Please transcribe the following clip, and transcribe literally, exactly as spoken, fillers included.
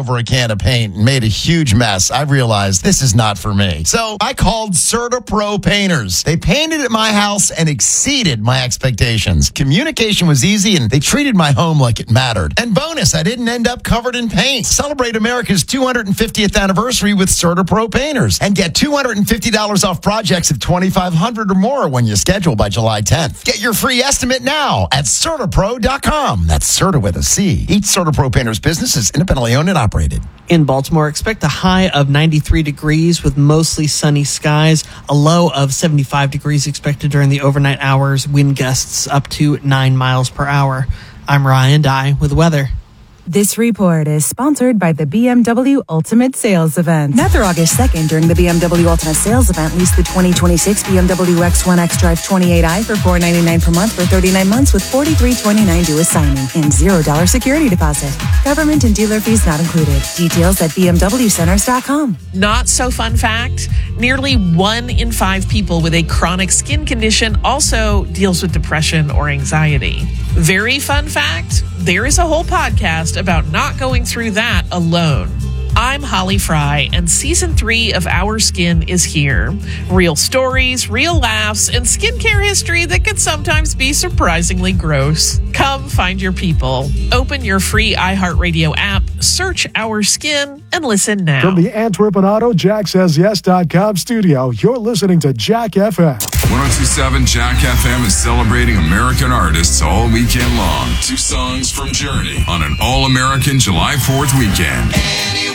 over a can of paint and made a huge mess. I realized this is not for me. So I called CertaPro Painters. They painted at my house and exceeded my expectations. Communication was easy and they treated my home like it mattered. And bonus, I didn't end up covered in paint. Celebrate America's two hundred fiftieth anniversary with CertaPro Painters and get two hundred fifty dollars off projects of twenty-five hundred dollars or more when you schedule by July tenth. Get your free estimate now at CertaPro dot com. That's Certa with a C. Each CertaPro Painters business is independently owned and operated. In Baltimore, expect a high of ninety-three degrees with mostly sunny skies. A low of seventy-five degrees expected during the overnight hours. Wind gusts up to nine miles per hour. I'm Ryan Dye with weather. This report is sponsored by the B M W Ultimate Sales Event. Now through August second, during the B M W Ultimate Sales Event, lease the twenty twenty-six B M W X one X Drive twenty-eight i for four hundred ninety-nine dollars per month for thirty-nine months with forty-three twenty-nine due assigning and zero dollars security deposit. Government and dealer fees not included. Details at B M W centers dot com. Not so fun fact, nearly one in five people with a chronic skin condition also deals with depression or anxiety. Very fun fact, there is a whole podcast about not going through that alone. I'm Holly Fry, and season three of Our Skin is here. Real stories, real laughs, and skincare history that can sometimes be surprisingly gross. Come find your people. Open your free iHeartRadio app, search Our Skin, and listen now. From the Antwerp and Auto Jack Says Yes dot com studio, you're listening to Jack F M. one oh two point seven Jack F M is celebrating American artists all weekend long. Two songs from Journey on an all-American July fourth weekend.